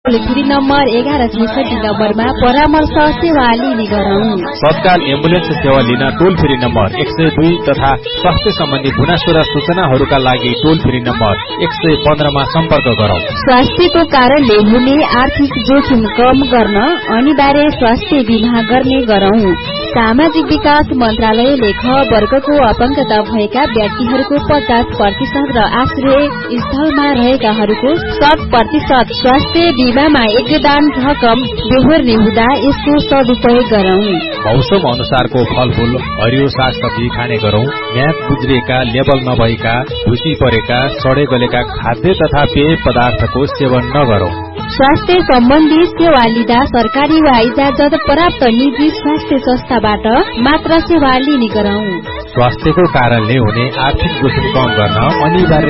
Toll-free number 1166 नम्बरमा परामर्श सेवा लिने गरौं। तत्काल एम्बुलेन्स सेवा लिन टोल-फ्री नम्बर 102 तथा स्वास्थ्य सम्बन्धी गुनासो र सूचनाहरूका लागि टोल-फ्री नम्बर 115 मा सम्पर्क गरौं। स्वास्थ्यको कारणले हुने आर्थिक जोखिम कम गर्न अनिवार्य स्वास्थ्य बीमा गर्ने गरौं। सामाजिक विकास मन्त्रालयले ख वर्गको अपंगता भएका व्यक्तिहरूको 50% र आश्रय स्थलमा रहेकाहरूको 100% स्वास्थ्य बीमामा योगदान रकम बेहोर्ने हुँदा यसको सदुपयोग गरौं। मौसम अनुसारको फलफूल हरियो सागसब्जी खाने गरौं। म्याद गुज्रिएका, लेबल नभएका, भुसी परेका, सडे गलेका खाद्य तथा पेय पदार्थको सेवन नगरौं। स्वास्थ्य सम्बन्धी सेवा लिँदा सरकारी वा इजाजत प्राप्त निजी स्वास्थ्य संस्थाबाट मात्र सेवा लिने गरौं। स्वास्थ्यको कारणले हुने आर्थिक जोखिम कम गर्न अनिवार्य